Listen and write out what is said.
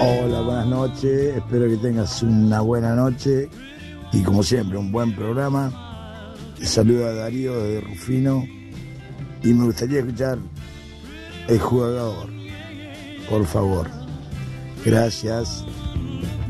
Hola, buenas noches. Espero que tengas una buena noche y como siempre un buen programa. Te saluda Darío desde Rufino y me gustaría escuchar El Jugador, por favor. Gracias.